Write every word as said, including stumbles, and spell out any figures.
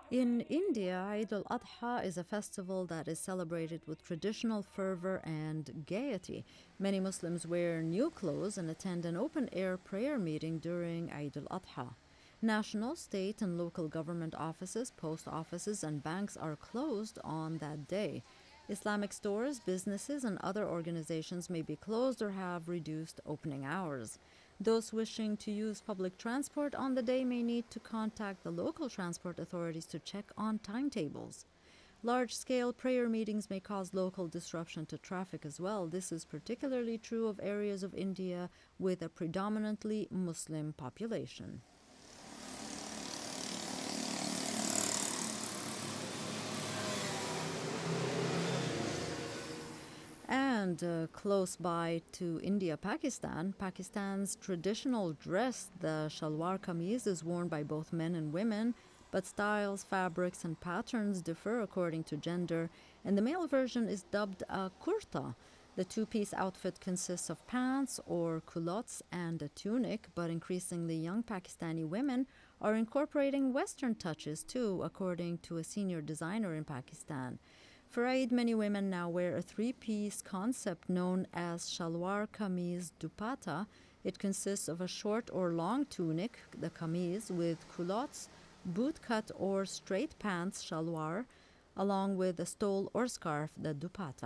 In India, Eid al-Adha is a festival that is celebrated with traditional fervor and gaiety. Many Muslims wear new clothes and attend an open-air prayer meeting during Eid al-Adha. National, state, and local government offices, post offices, and banks are closed on that day. Islamic stores, businesses, and other organizations may be closed or have reduced opening hours. Those wishing to use public transport on the day may need to contact the local transport authorities to check on timetables. Large-scale prayer meetings may cause local disruption to traffic as well. This is particularly true of areas of India with a predominantly Muslim population. And uh, close by to India, Pakistan, Pakistan's traditional dress, the shalwar kameez, is worn by both men and women, but styles, fabrics, and patterns differ according to gender, and the male version is dubbed a kurta. The two-piece outfit consists of pants or culottes and a tunic, but increasingly young Pakistani women are incorporating Western touches too, according to a senior designer in Pakistan. For Eid, many women now wear a three-piece concept known as shalwar kameez dupatta. It consists of a short or long tunic, the kameez, with culottes, boot-cut or straight pants, shalwar, along with a stole or scarf, the dupatta.